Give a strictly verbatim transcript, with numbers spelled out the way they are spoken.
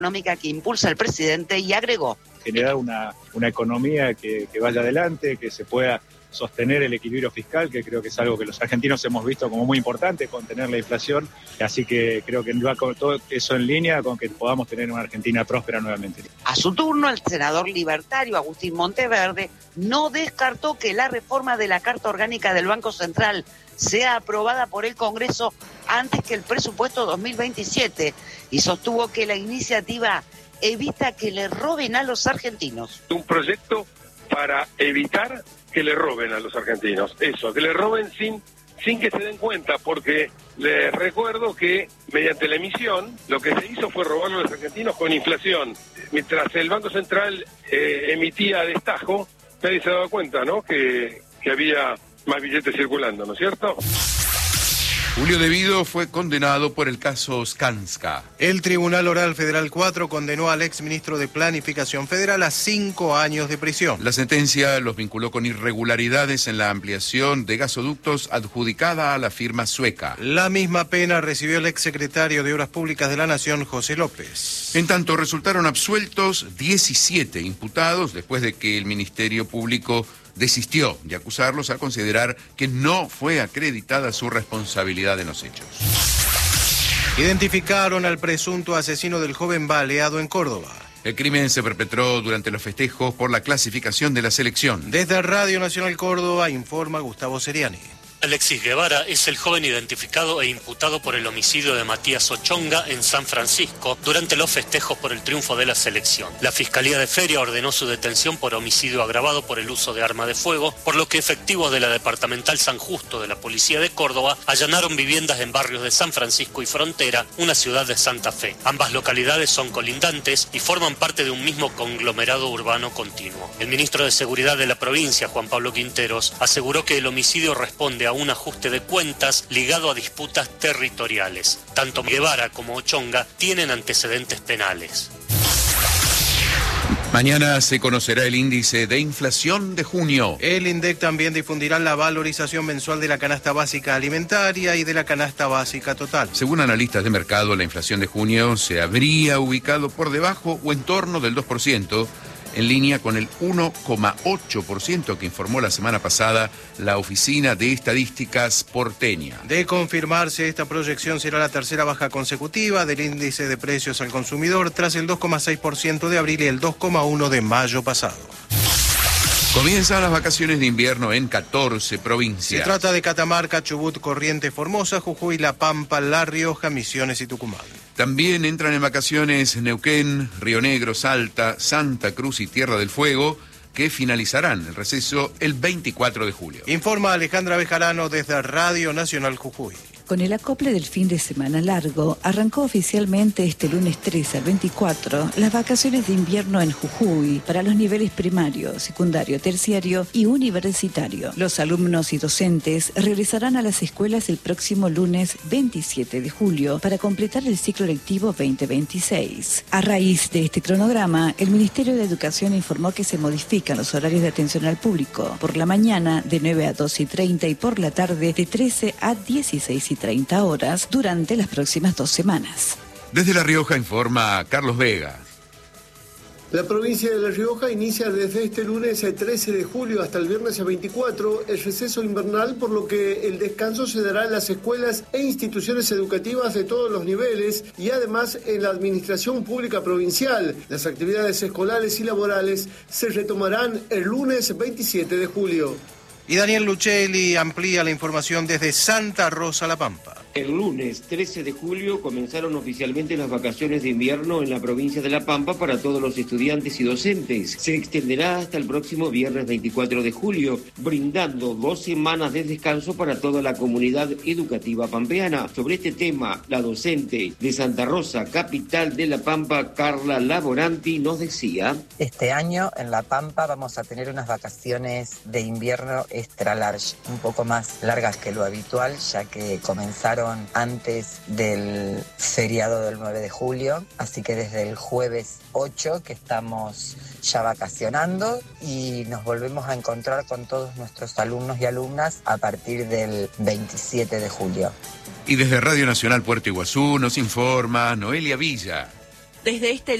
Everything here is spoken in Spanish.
económica que impulsa el presidente y agregó: generar una, una economía que, que vaya adelante, que se pueda sostener el equilibrio fiscal, que creo que es algo que los argentinos hemos visto como muy importante, contener la inflación, así que creo que va con todo eso en línea con que podamos tener una Argentina próspera nuevamente. A su turno, el senador libertario Agustín Monteverde no descartó que la reforma de la Carta Orgánica del Banco Central sea aprobada por el Congreso antes que el presupuesto dos mil veintisiete y sostuvo que la iniciativa evita que le roben a los argentinos. Un proyecto para evitar que le roben a los argentinos, eso, que le roben sin, sin que se den cuenta, porque les recuerdo que mediante la emisión lo que se hizo fue robarle a los argentinos con inflación. Mientras el Banco Central eh, emitía a destajo, nadie se daba cuenta, ¿no?, que, que había más billetes circulando, ¿no es cierto? Julio De Vido fue condenado por el caso Skanska. El Tribunal Oral Federal cuatro condenó al exministro de Planificación Federal a cinco años de prisión. La sentencia los vinculó con irregularidades en la ampliación de gasoductos adjudicada a la firma sueca. La misma pena recibió el exsecretario de Obras Públicas de la Nación, José López. En tanto, resultaron absueltos diecisiete imputados después de que el Ministerio Público desistió de acusarlos al considerar que no fue acreditada su responsabilidad en los hechos. Identificaron al presunto asesino del joven baleado en Córdoba. El crimen se perpetró durante los festejos por la clasificación de la selección. Desde Radio Nacional Córdoba informa Gustavo Seriani. Alexis Guevara es el joven identificado e imputado por el homicidio de Matías Ochonga en San Francisco durante los festejos por el triunfo de la selección. La Fiscalía de Feria ordenó su detención por homicidio agravado por el uso de arma de fuego, por lo que efectivos de la Departamental San Justo de la Policía de Córdoba allanaron viviendas en barrios de San Francisco y Frontera, una ciudad de Santa Fe. Ambas localidades son colindantes y forman parte de un mismo conglomerado urbano continuo. El ministro de Seguridad de la provincia, Juan Pablo Quinteros, aseguró que el homicidio responde a un ajuste de cuentas ligado a disputas territoriales. Tanto Guevara como Ochonga tienen antecedentes penales. Mañana se conocerá el índice de inflación de junio. El INDEC también difundirá la valorización mensual de la canasta básica alimentaria y de la canasta básica total. Según analistas de mercado, la inflación de junio se habría ubicado por debajo o en torno del dos por ciento, en línea con el uno coma ocho por ciento que informó la semana pasada la Oficina de Estadísticas porteña. De confirmarse, esta proyección será la tercera baja consecutiva del índice de precios al consumidor tras el dos coma seis por ciento de abril y el dos coma uno por ciento de mayo pasado. Comienzan las vacaciones de invierno en catorce provincias. Se trata de Catamarca, Chubut, Corrientes, Formosa, Jujuy, La Pampa, La Rioja, Misiones y Tucumán. También entran en vacaciones Neuquén, Río Negro, Salta, Santa Cruz y Tierra del Fuego, que finalizarán el receso el veinticuatro de julio. Informa Alejandra Bejarano desde Radio Nacional Jujuy. Con el acople del fin de semana largo, arrancó oficialmente este lunes trece al veinticuatro las vacaciones de invierno en Jujuy para los niveles primario, secundario, terciario y universitario. Los alumnos y docentes regresarán a las escuelas el próximo lunes veintisiete de julio para completar el ciclo lectivo veinte veintiséis. A raíz de este cronograma, el Ministerio de Educación informó que se modifican los horarios de atención al público. Por la mañana de nueve a doce y treinta y por la tarde de trece a dieciséis y treinta horas durante las próximas dos semanas. Desde La Rioja informa Carlos Vega. La provincia de La Rioja inicia desde este lunes trece de julio hasta el viernes veinticuatro el receso invernal, por lo que el descanso se dará en las escuelas e instituciones educativas de todos los niveles y además en la administración pública provincial. Las actividades escolares y laborales se retomarán el lunes veintisiete de julio. Y Daniel Luchelli amplía la información desde Santa Rosa, La Pampa. El lunes trece de julio comenzaron oficialmente las vacaciones de invierno en la provincia de La Pampa para todos los estudiantes y docentes. Se extenderá hasta el próximo viernes veinticuatro de julio, brindando dos semanas de descanso para toda la comunidad educativa pampeana. Sobre este tema, la docente de Santa Rosa, capital de La Pampa, Carla Laboranti, nos decía: Este año en La Pampa vamos a tener unas vacaciones de invierno extra large, un poco más largas que lo habitual, ya que comenzaron antes del feriado del nueve de julio, así que desde el jueves ocho que estamos ya vacacionando y nos volvemos a encontrar con todos nuestros alumnos y alumnas a partir del veintisiete de julio. Y desde Radio Nacional Puerto Iguazú nos informa Noelia Villa. Desde este